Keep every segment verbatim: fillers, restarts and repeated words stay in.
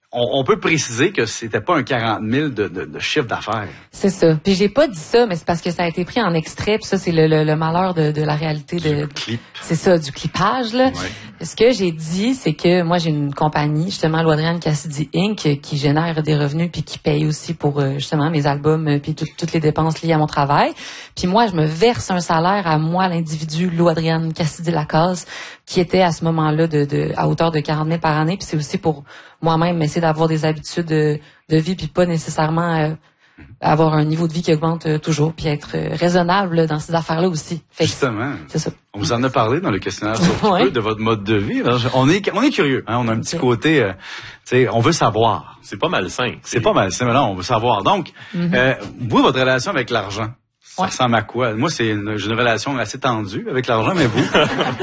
on, on peut préciser que c'était pas un quarante mille de, de, de chiffre d'affaires. C'est ça. Puis j'ai pas dit ça, mais c'est parce que ça a été pris en extrait. Puis ça, c'est le, le, le malheur de, de la réalité de. Du clip. C'est ça, du clipage là. Ouais. Ce que j'ai dit, c'est que moi j'ai une compagnie, justement, Louadriane Cassidy Incorporated, qui génère des revenus puis qui paye aussi pour euh, justement mes albums puis tout, toutes les dépenses liées à mon travail. Puis moi, je me verse un salaire à moi, l'individu Louadriane Cassidy Lacaze, qui était à ce moment-là de, de à hauteur de quarante mille par année. Puis c'est aussi pour moi-même essayer d'avoir des habitudes de, de vie puis pas nécessairement euh, avoir un niveau de vie qui augmente euh, toujours puis être euh, raisonnable là, dans ces affaires-là aussi. Fait Justement. C'est ça. On vous en a parlé dans le questionnaire sur ouais. de votre mode de vie. Alors, on est on est curieux, hein, on a un petit okay. côté euh, tu sais, on veut savoir. C'est pas malsain. C'est, c'est pas malsain, mais non, on veut savoir. Donc, mm-hmm. euh, vous votre relation avec l'argent, ça ouais. ressemble à quoi? Moi, c'est une, j'ai une relation assez tendue avec l'argent, mais vous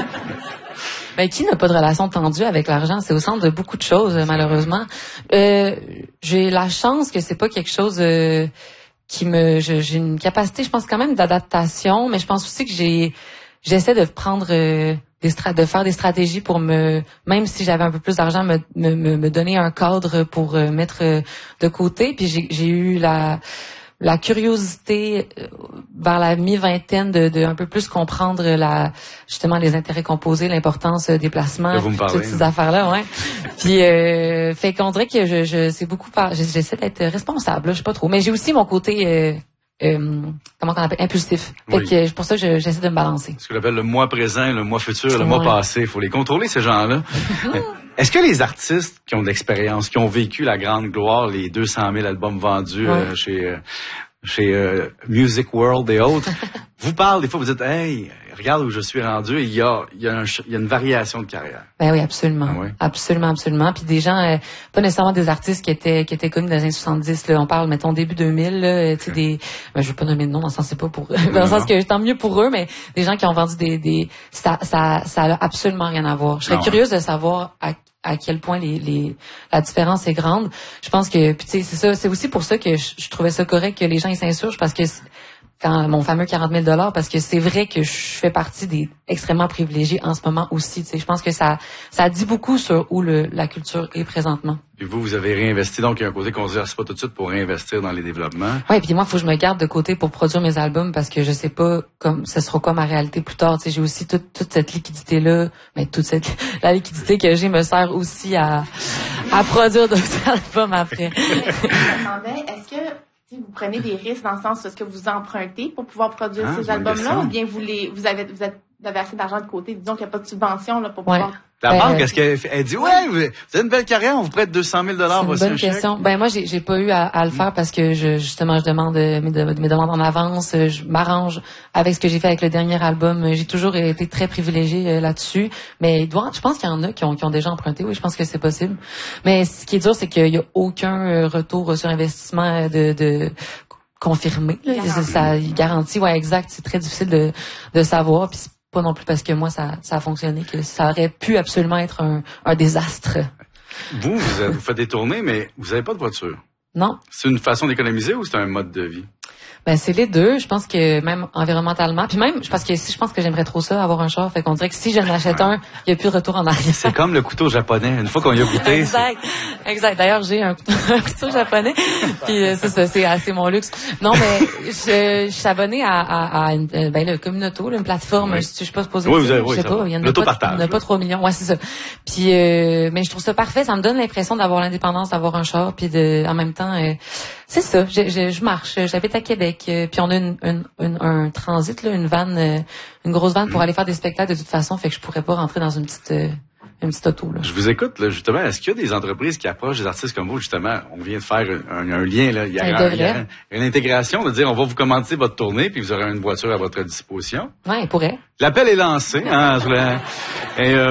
Ben, qui n'a pas de relation tendue avec l'argent? C'est au centre de beaucoup de choses, malheureusement. Euh, j'ai la chance que c'est pas quelque chose euh, qui me... Je, j'ai une capacité, je pense, quand même d'adaptation, mais je pense aussi que j'ai j'essaie de prendre... Euh, des strat- de faire des stratégies pour me... Même si j'avais un peu plus d'argent, me, me, me donner un cadre pour euh, mettre euh, de côté. Puis j'ai, j'ai eu la... la curiosité vers la mi-vingtaine de, de un peu plus comprendre la justement les intérêts composés, l'importance des placements, toutes ces affaires-là, ouais. Puis euh, fait qu'on dirait que je, je c'est beaucoup par, j'essaie d'être responsable, là, je sais pas trop, mais j'ai aussi mon côté euh, euh, comment qu'on appelle impulsif. Fait oui. que pour ça je, j'essaie de me balancer. Ce qu'on appelle le mois présent, le mois futur, le ouais. mois passé, il faut les contrôler ces gens-là. Est-ce que les artistes qui ont de l'expérience, qui ont vécu la grande gloire, les deux cent mille albums vendus ouais. euh, chez euh, chez euh, Music World et autres, vous parlent des fois, vous dites, hey, regarde où je suis rendu, il y a il y a, un, il y a une variation de carrière. Ben oui, absolument, ah ouais? absolument, absolument. Puis des gens, euh, pas nécessairement des artistes qui étaient qui étaient connus dans les années soixante-dix. Là, on parle, mettons début deux mille, là, tu sais des, ben je veux pas nommer de nom, dans le sens c'est pas pour, dans le sens que tant mieux pour eux, mais des gens qui ont vendu des des, ça ça ça a absolument rien à voir. Je serais ah ouais. curieuse de savoir à à quel point les, les la différence est grande. Je pense que puis tu sais c'est ça, c'est aussi pour ça que je, je trouvais ça correct que les gens ils s'insurgent parce que quand mon fameux quarante mille dollars parce que c'est vrai que je fais partie des extrêmement privilégiés en ce moment aussi, tu sais, je pense que ça ça dit beaucoup sur où le la culture est présentement. Puis vous vous avez réinvesti, donc il y a un côté qu'on se dit pas tout de suite pour réinvestir dans les développements. Ouais, puis moi il faut que je me garde de côté pour produire mes albums parce que je sais pas comme ce sera quoi ma réalité plus tard, tu sais, j'ai aussi toute toute cette liquidité là, mais toute cette la liquidité que j'ai me sert aussi à à produire d'autres albums après. Je me demandais, est-ce que vous prenez des risques dans le sens où est-ce que vous empruntez pour pouvoir produire ah, ces albums-là, ou bien vous les vous avez vous êtes vous avez assez d'argent de côté, disons qu'il n'y a pas de subvention là pour ouais. pouvoir. La euh, banque, est-ce qu'elle elle dit ouais, vous avez une belle carrière, on vous prête deux cent mille dollars. C'est une bonne question. Ben moi j'ai j'ai pas eu à, à le faire parce que je justement je demande mes, mes demandes en avance, je m'arrange avec ce que j'ai fait avec le dernier album. J'ai toujours été très privilégiée là-dessus, mais il doit, je pense qu'il y en a qui ont qui ont déjà emprunté. Oui, je pense que c'est possible. Mais ce qui est dur, c'est qu'il y a aucun retour sur investissement de de confirmé. Là. Garanti. Ça garantit, ouais, exact. C'est très difficile de de savoir. Puis pas non plus parce que moi ça ça a fonctionné que ça aurait pu absolument être un, un désastre. Vous, vous, avez, vous faites des tournées, mais vous avez pas de voiture. Non. C'est une façon d'économiser ou c'est un mode de vie? Ben c'est les deux. Je pense que même environnementalement, puis même parce que si je pense que j'aimerais trop ça avoir un char, fait qu'on dirait que si j'en achète un, il y a plus de retour en arrière. C'est comme le couteau japonais. Une fois qu'on y a goûté. Exact, c'est... exact. D'ailleurs j'ai un, un couteau japonais, puis euh, c'est ça, c'est assez mon luxe. Non mais je, je suis abonnée à, à, à une, ben le Communauto, là, une plateforme. Oui. Je, je sais pas supposé. Oui, vous avez, oui, je sais pas. Il y en a pas, il y en a pas trois millions. Ouais c'est ça. Puis euh, mais je trouve ça parfait. Ça me donne l'impression d'avoir l'indépendance, d'avoir un char, puis de en même temps. Euh, c'est ça. Je, je, je marche. J'habite à Québec, euh, puis on a une Une, une, un transit, là, une vanne, euh, une grosse vanne pour aller faire des spectacles de toute façon, fait que je pourrais pas rentrer dans une petite, euh, une petite auto. Là. Je vous écoute, là, justement. Est-ce qu'il y a des entreprises qui approchent des artistes comme vous, justement? On vient de faire un, un lien, là. Il y a, un, il y a une intégration de dire, on va vous commenter votre tournée, puis vous aurez une voiture à votre disposition. Ouais, il pourrait. L'appel est lancé, hein, sur la, et, euh,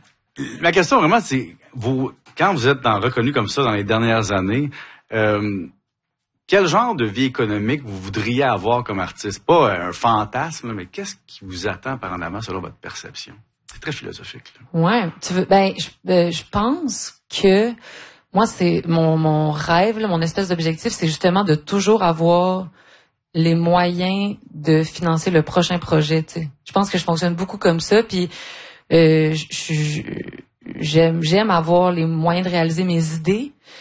ma question, vraiment, c'est, vous, quand vous êtes dans, reconnu comme ça dans les dernières années, euh, quel genre de vie économique vous voudriez avoir comme artiste? Pas un fantasme, mais qu'est-ce qui vous attend par en avant selon votre perception? C'est très philosophique. Là. Ouais, tu veux, ben, je, euh, je pense que moi, c'est mon, mon rêve, là, mon espèce d'objectif, c'est justement de toujours avoir les moyens de financer le prochain projet. Tu sais. Je pense que je fonctionne beaucoup comme ça, puis euh, je, je, j'aime, j'aime avoir les moyens de réaliser mes idées.